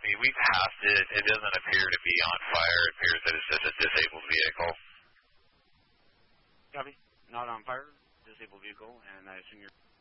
me. We passed it. It doesn't appear to be on fire. It appears that it's just a disabled vehicle. Copy. Not on fire. Disabled vehicle, and I assume you're